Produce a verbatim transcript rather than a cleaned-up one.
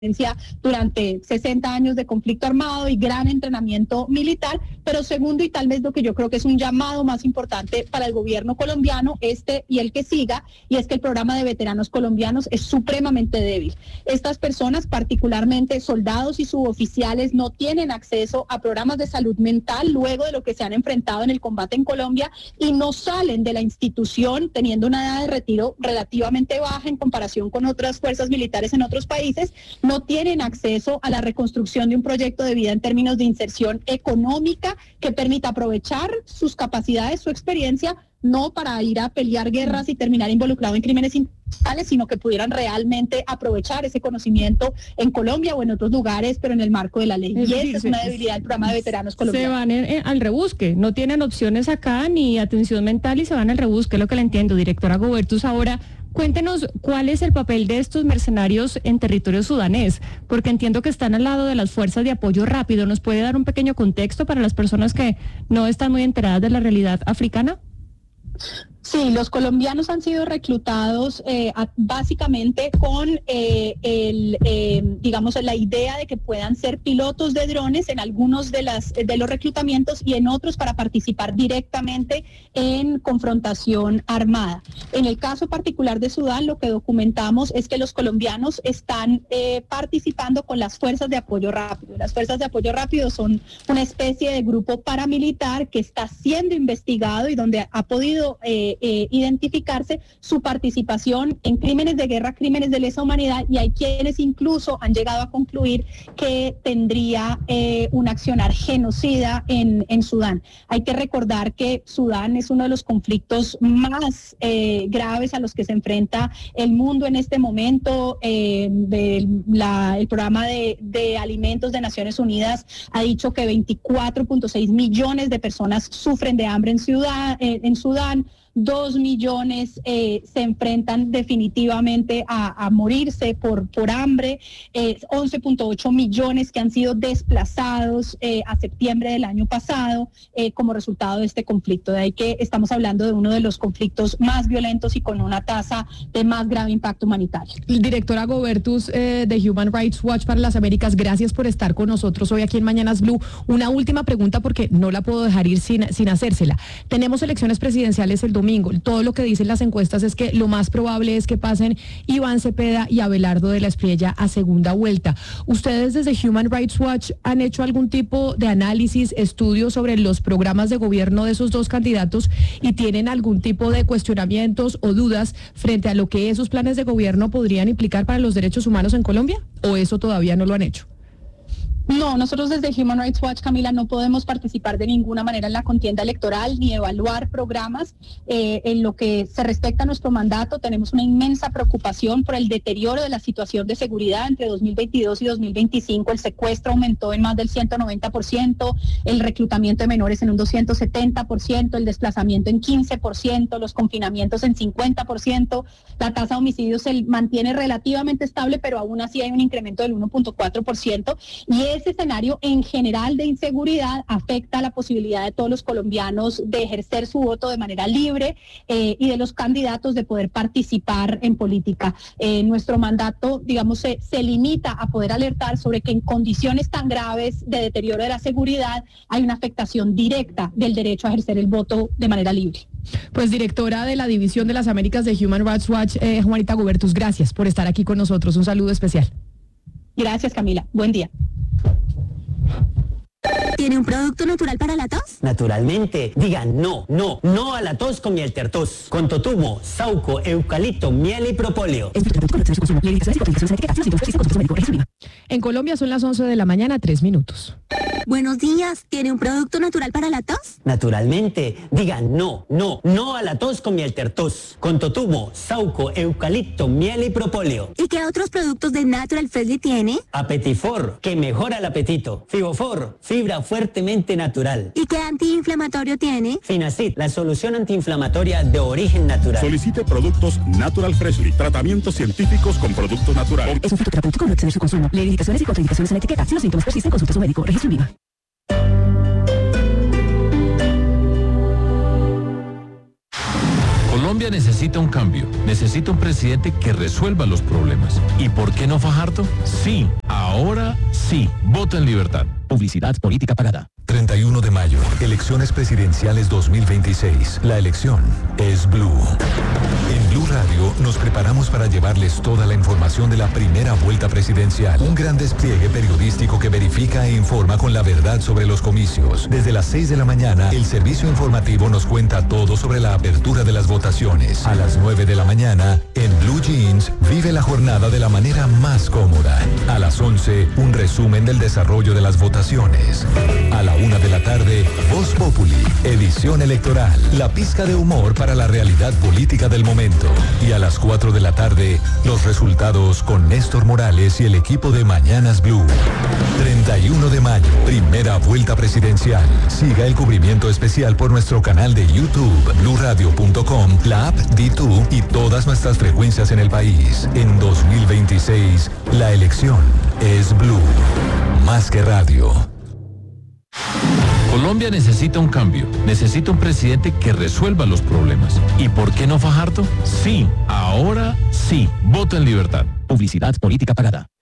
durante sesenta años de conflicto armado y gran entrenamiento militar, pero segundo, y tal vez lo que yo creo que es un llamado más importante para el gobierno colombiano, este y el que siga, y es que el programa de veteranos colombianos es supremamente débil. Estas personas, particularmente soldados y suboficiales, no tienen acceso a programas de salud mental luego de lo que se han enfrentado en el combate en Colombia y no salen de la institución teniendo una edad de retiro relativamente baja en comparación con otras fuerzas militares en otros países. No tienen acceso a la reconstrucción de un proyecto de vida en términos de inserción económica que permita aprovechar sus capacidades, su experiencia, no para ir a pelear guerras y terminar involucrado en crímenes internacionales, sino que pudieran realmente aprovechar ese conocimiento en Colombia o en otros lugares, pero en el marco de la ley. Es y esa es una debilidad del programa de veteranos colombianos. Se van en, en, al rebusque, no tienen opciones acá ni atención mental y se van al rebusque, es lo que le entiendo, directora Gobertus. Ahora, cuéntenos cuál es el papel de estos mercenarios en territorio sudanés, porque entiendo que están al lado de las fuerzas de apoyo rápido. ¿Nos puede dar un pequeño contexto para las personas que no están muy enteradas de la realidad africana? Sí, los colombianos han sido reclutados eh, a, básicamente con eh, el, eh, digamos, la idea de que puedan ser pilotos de drones en algunos de, las, de los reclutamientos y en otros para participar directamente en confrontación armada. En el caso particular de Sudán, lo que documentamos es que los colombianos están eh, participando con las fuerzas de apoyo rápido. Las fuerzas de apoyo rápido son una especie de grupo paramilitar que está siendo investigado y donde ha podido eh, Eh, identificarse su participación en crímenes de guerra, crímenes de lesa humanidad, y hay quienes incluso han llegado a concluir que tendría eh, un accionar genocida en, en Sudán. Hay que recordar que Sudán es uno de los conflictos más eh, graves a los que se enfrenta el mundo en este momento. Eh, de la, el programa de, de alimentos de Naciones Unidas ha dicho que veinticuatro punto seis millones de personas sufren de hambre en, ciudad, eh, en Sudán. Dos millones eh, se enfrentan definitivamente a, a morirse por, por hambre, eh, once punto ocho millones que han sido desplazados eh, a septiembre del año pasado eh, como resultado de este conflicto. De ahí que estamos hablando de uno de los conflictos más violentos y con una tasa de más grave impacto humanitario. Directora Gobertus eh, de Human Rights Watch para las Américas, gracias por estar con nosotros hoy aquí en Mañanas Blue. Una última pregunta porque no la puedo dejar ir sin, sin hacérsela. Tenemos elecciones presidenciales el domingo. Todo lo que dicen las encuestas es que lo más probable es que pasen Iván Cepeda y Abelardo de la Espriella a segunda vuelta. ¿Ustedes desde Human Rights Watch han hecho algún tipo de análisis, estudio sobre los programas de gobierno de esos dos candidatos y tienen algún tipo de cuestionamientos o dudas frente a lo que esos planes de gobierno podrían implicar para los derechos humanos en Colombia? ¿O eso todavía no lo han hecho? No, nosotros desde Human Rights Watch, Camila, no podemos participar de ninguna manera en la contienda electoral ni evaluar programas. Eh, en lo que se respecta a nuestro mandato, tenemos una inmensa preocupación por el deterioro de la situación de seguridad entre dos mil veintidós y dos mil veinticinco. El secuestro aumentó en más del ciento noventa por ciento, el reclutamiento de menores en un doscientos setenta por ciento, el desplazamiento en quince por ciento, los confinamientos en cincuenta por ciento. La tasa de homicidios se mantiene relativamente estable, pero aún así hay un incremento del uno punto cuatro por ciento. Y ese escenario en general de inseguridad afecta a la posibilidad de todos los colombianos de ejercer su voto de manera libre eh, y de los candidatos de poder participar en política. Eh, nuestro mandato, digamos, se, se limita a poder alertar sobre que en condiciones tan graves de deterioro de la seguridad hay una afectación directa del derecho a ejercer el voto de manera libre. Pues directora de la División de las Américas de Human Rights Watch, eh, Juanita Gobertus, gracias por estar aquí con nosotros. Un saludo especial. Gracias, Camila. Buen día. ¿Tiene un producto natural para la tos? Naturalmente. Diga no, no, no a la tos con Mieltertos. Con totumo, sauco, eucalipto, miel y propóleo. En Colombia son las once de la mañana, tres minutos. Buenos días. ¿Tiene un producto natural para la tos? Naturalmente. Diga no, no, no a la tos con Mieltertos. Con totumo, sauco, eucalipto, miel y propóleo. ¿Y qué otros productos de Natural Freshly tiene? Apetifor, que mejora el apetito. Fibofor, fibra fuertemente natural. ¿Y qué antiinflamatorio tiene? Finacid, la solución antiinflamatoria de origen natural. Solicite productos Natural Freshly, tratamientos científicos con productos naturales. Es un fitoterapéutico, no exceder su consumo. Lee indicaciones y contraindicaciones en la etiqueta. Si los síntomas persisten, consulte a su médico. Registro en Viva. Colombia necesita un cambio, necesita un presidente que resuelva los problemas. ¿Y por qué no Fajardo? Sí, ahora sí. Voto en libertad. Publicidad política pagada. treinta y uno de mayo, elecciones presidenciales dos mil veintiséis. La elección es Blue. En Blue Radio nos preparamos para llevarles toda la información de la primera vuelta presidencial. Un gran despliegue periodístico que verifica e informa con la verdad sobre los comicios. Desde las seis de la mañana, el servicio informativo nos cuenta todo sobre la apertura de las votaciones. A las nueve de la mañana, en Blue Jeans, vive la jornada de la manera más cómoda. A las once, un resumen del desarrollo de las votaciones. A la una de la tarde, Voz Populi, edición electoral, la pizca de humor para la realidad política del momento. Y a las cuatro de la tarde, los resultados con Néstor Morales y el equipo de Mañanas Blue. treinta y uno de mayo, primera vuelta presidencial. Siga el cubrimiento especial por nuestro canal de YouTube, blue radio punto com, la app D dos y todas nuestras frecuencias en el país. En dos mil veintiséis, la elección es Blue. Más que radio. Colombia necesita un cambio, necesita un presidente que resuelva los problemas. ¿Y por qué no Fajardo? Sí, ahora sí. Voto en libertad. Publicidad política pagada.